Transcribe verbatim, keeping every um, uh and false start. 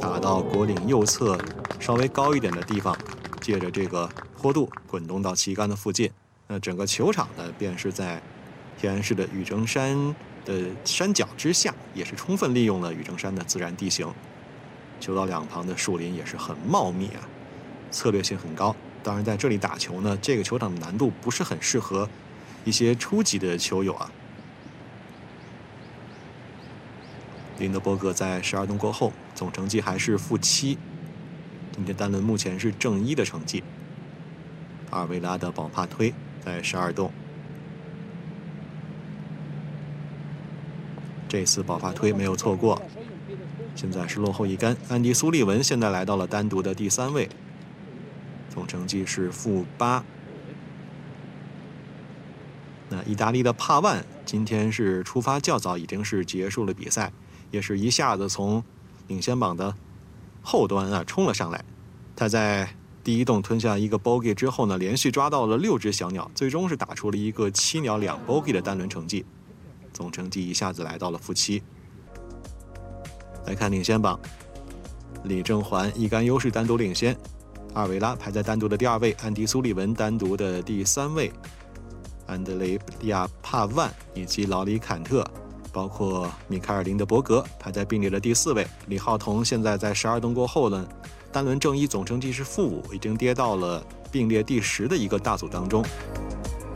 打到果岭右侧稍微高一点的地方，借着这个坡度滚动到旗杆的附近。那整个球场呢，便是在天安市的雨城山的山脚之下，也是充分利用了雨城山的自然地形。球道两旁的树林也是很茂密啊，策略性很高。当然，在这里打球呢，这个球场的难度不是很适合一些初级的球友啊。林德伯格在十二洞过后，总成绩还是负七。今天单轮目前是正一的成绩。阿尔维拉的保帕推在十二洞，这次保帕推没有错过，现在是落后一杆。安迪苏利文现在来到了单独的第三位，总成绩是负八。那意大利的帕万今天是出发较早，已经是结束了比赛，也是一下子从领先榜的后端啊冲了上来。他在第一洞吞下一个 bogey 之后呢，连续抓到了六只小鸟，最终是打出了一个七鸟两 bogey 的单轮成绩，总成绩一下子来到了负七。来看领先榜，李正环一杆优势单独领先，阿尔维拉排在单独的第二位，安迪苏利文单独的第三位，安德雷亚帕万以及劳里坎特，包括米凯尔林德伯格排在并列的第四位。李浩彤现在在十二洞过后呢，单轮正一总成绩是负五，已经跌到了并列第十的一个大组当中。